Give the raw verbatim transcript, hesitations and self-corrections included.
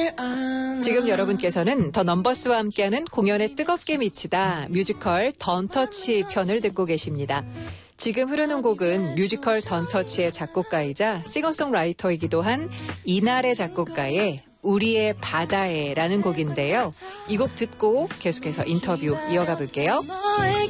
지금 여러분께서는 더 넘버스와 함께하는 공연에 뜨겁게 미치다 뮤지컬 던터치 편을 듣고 계십니다. 지금 흐르는 곡은 뮤지컬 던터치의 작곡가이자 싱어송라이터이기도 한 이날의 작곡가의 우리의 바다에라는 곡인데요. 이 곡 듣고 계속해서 인터뷰 이어가 볼게요.